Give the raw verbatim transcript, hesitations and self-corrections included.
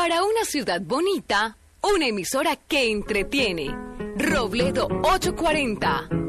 Para una ciudad bonita, una emisora que entretiene. Robledo ochocientos cuarenta.